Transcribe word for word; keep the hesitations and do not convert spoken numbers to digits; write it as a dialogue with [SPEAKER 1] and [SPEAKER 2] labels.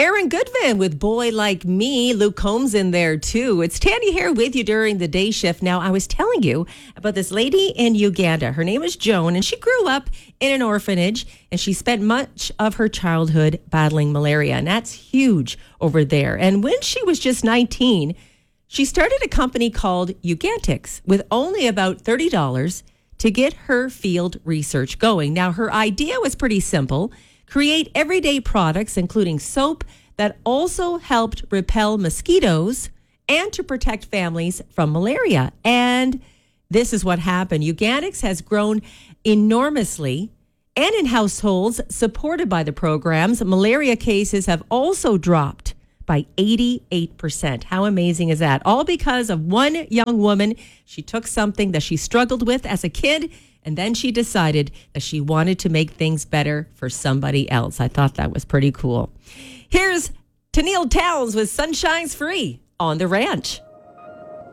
[SPEAKER 1] Aaron Goodman with Boy Like Me. Luke Combs in there too. It's Tandy here with you during the day shift. Now, I was telling you about this lady in Uganda. Her name is Joan, and she grew up in an orphanage, and she spent much of her childhood battling malaria, and that's huge over there. And when she was just nineteen, she started a company called Ugantix with only about thirty dollars to get her field research going. Now, her idea was pretty simple. Create everyday products, including soap, that also helped repel mosquitoes and to protect families from malaria. And this is what happened. Ugantix has grown enormously, and in households supported by the programs, malaria cases have also dropped by eighty-eight percent. How amazing is that? All because of one young woman. She took something that she struggled with as a kid, and then she decided that she wanted to make things better for somebody else. I thought that was pretty cool. Here's Tennille Townes with Sunshine's Free on The Ranch.